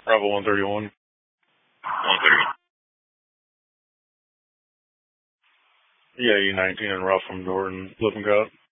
Bravo 131. 131. Yeah, U19 and Rough from Jordan, Lippincott.